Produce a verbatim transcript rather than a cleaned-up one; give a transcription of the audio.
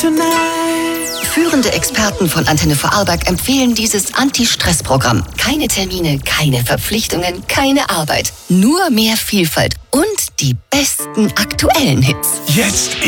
tonight. Führende Experten von Antenne Vorarlberg empfehlen dieses Anti-Stress-Programm. Keine Termine, keine Verpflichtungen, keine Arbeit. Nur mehr Vielfalt und die besten aktuellen Hits. Jetzt